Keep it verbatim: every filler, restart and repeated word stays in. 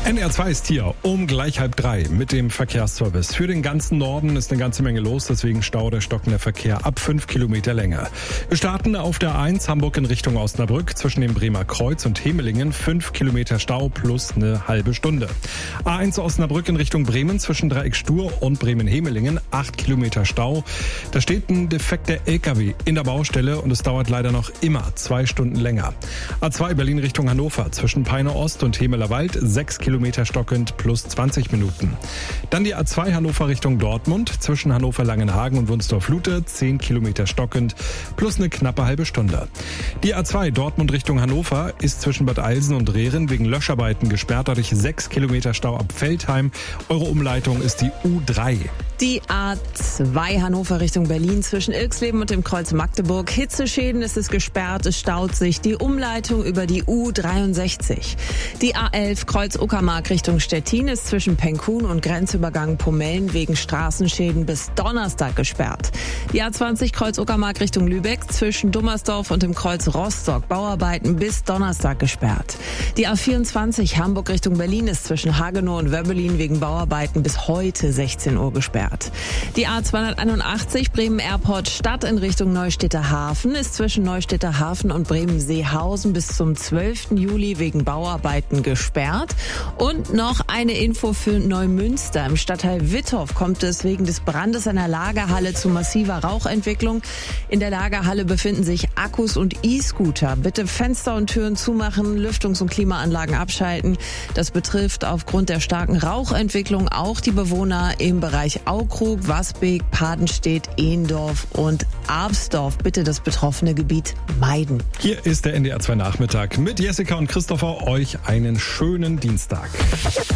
N R zwei ist hier um gleich halb drei mit dem Verkehrsservice. Für den ganzen Norden ist eine ganze Menge los, deswegen Stau der stockende Verkehr ab fünf Kilometer Länge. Wir starten auf der eins Hamburg in Richtung Osnabrück zwischen dem Bremer Kreuz und Hemelingen. fünf Kilometer Stau plus eine halbe Stunde. A eins Osnabrück in Richtung Bremen zwischen Dreieck Stur und Bremen-Hemelingen. acht Kilometer Stau. Da steht ein defekter L K W in der Baustelle und es dauert leider noch immer zwei Stunden länger. A zwei Berlin Richtung Hannover zwischen Peine Ost und Hemeler Wald. sechs Kilometer stockend plus zwanzig Minuten. Dann die A zwei Hannover Richtung Dortmund zwischen Hannover-Langenhagen und Wunstorf-Lute. zehn Kilometer stockend plus eine knappe halbe Stunde. Die A zwei Dortmund Richtung Hannover ist zwischen Bad Eilsen und Rehren wegen Löscharbeiten gesperrt. Dadurch sechs Kilometer Stau ab Veltheim. Eure Umleitung ist die U drei. Die A zwei Hannover Richtung Berlin zwischen Ilksleben und dem Kreuz Magdeburg. Hitzeschäden, ist es gesperrt, es staut sich. Die Umleitung über die U dreiundsechzig. Die A elf Kreuz Uckermark Richtung Stettin ist zwischen Penkun und Grenzübergang Pomellen wegen Straßenschäden bis Donnerstag gesperrt. Die A zwanzig Kreuz Uckermark Richtung Lübeck zwischen Dummersdorf und dem Kreuz Rostock. Bauarbeiten bis Donnerstag gesperrt. Die A vierundzwanzig Hamburg Richtung Berlin ist zwischen Hagenow und Wöbbelin wegen Bauarbeiten bis heute sechzehn Uhr gesperrt. Die A zweihunderteinundachtzig Bremen Airport Stadt in Richtung Neustädter Hafen ist zwischen Neustädter Hafen und Bremen-Seehausen bis zum zwölften Juli wegen Bauarbeiten gesperrt. Und noch eine Info für Neumünster. Im Stadtteil Wittorf kommt es wegen des Brandes einer Lagerhalle zu massiver Rauchentwicklung. In der Lagerhalle befinden sich Akkus und E-Scooter. Bitte Fenster und Türen zumachen, Lüftungs- und Klimaanlagen abschalten. Das betrifft aufgrund der starken Rauchentwicklung auch die Bewohner im Bereich Aukrug, Wasbeek, Padenstedt, Ehendorf und Arbsdorf. Bitte das betroffene Gebiet meiden. Hier ist der N D R zwei Nachmittag mit Jessica und Christopher. Euch einen schönen Dienstag.